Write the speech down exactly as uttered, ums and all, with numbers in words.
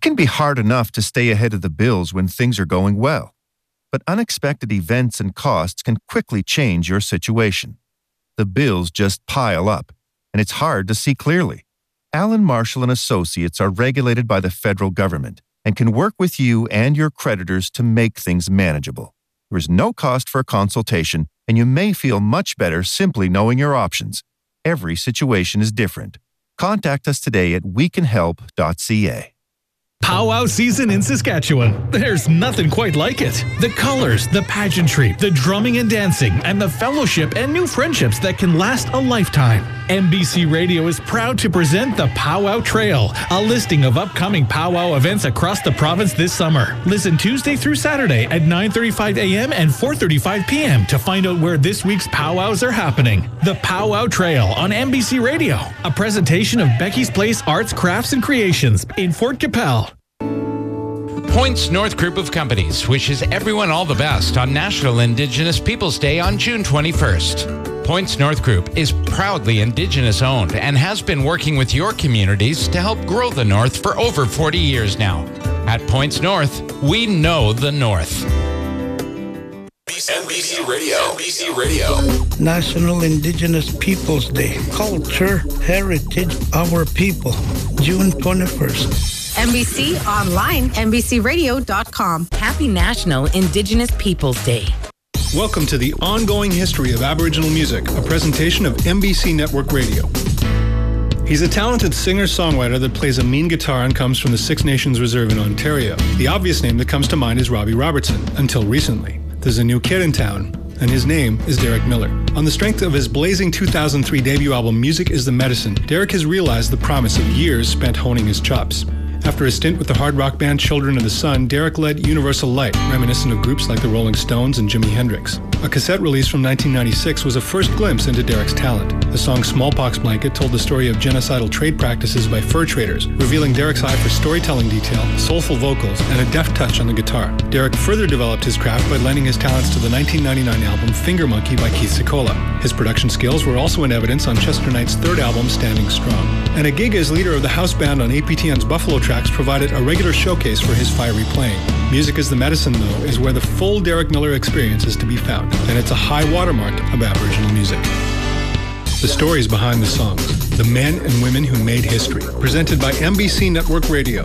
can be hard enough to stay ahead of the bills when things are going well, but unexpected events and costs can quickly change your situation. The bills just pile up, and it's hard to see clearly. Allen Marshall and Associates are regulated by the federal government and can work with you and your creditors to make things manageable. There is no cost for a consultation, and you may feel much better simply knowing your options. Every situation is different. Contact us today at we can help dot c a. Powwow season in Saskatchewan. There's nothing quite like it. The colors, the pageantry, the drumming and dancing, and the fellowship and new friendships that can last a lifetime. N B C Radio is proud to present the Powwow Trail, a listing of upcoming powwow events across the province this summer. Listen Tuesday through Saturday at nine thirty-five a.m. and four thirty-five p.m. to find out where this week's powwows are happening. The Powwow Trail on N B C Radio, a presentation of Becky's Place Arts, Crafts, and Creations in Fort Capel. Points North Group of Companies wishes everyone all the best on National Indigenous Peoples Day on June twenty-first. Points North Group is proudly Indigenous owned and has been working with your communities to help grow the North for over forty years now. At Points North, we know the North. N B C Radio. N B C Radio. National Indigenous Peoples Day. Culture, heritage, our people. June twenty-first. N B C online, N B C radio dot com. Happy National Indigenous Peoples Day. Welcome to the ongoing history of Aboriginal music, a presentation of N B C Network Radio. He's a talented singer-songwriter that plays a mean guitar and comes from the Six Nations Reserve in Ontario. The obvious name that comes to mind is Robbie Robertson, until recently. There's a new kid in town, and his name is Derek Miller. On the strength of his blazing two thousand three debut album, Music is the Medicine, Derek has realized the promise of years spent honing his chops. After a stint with the hard rock band Children of the Sun, Derek led Universal Light, reminiscent of groups like the Rolling Stones and Jimi Hendrix. A cassette release from nineteen ninety-six was a first glimpse into Derek's talent. The song Smallpox Blanket told the story of genocidal trade practices by fur traders, revealing Derek's eye for storytelling detail, soulful vocals, and a deft touch on the guitar. Derek further developed his craft by lending his talents to the nineteen ninety-nine album Finger Monkey by Keith Secola. His production skills were also in evidence on Chester Knight's third album, Standing Strong. And a gig as leader of the house band on A P T N's Buffalo Tracks provided a regular showcase for his fiery playing. Music is the Medicine, though, is where the full Derek Miller experience is to be found, and it's a high watermark of Aboriginal music. The stories behind the songs, the men and women who made history, presented by N B C Network Radio.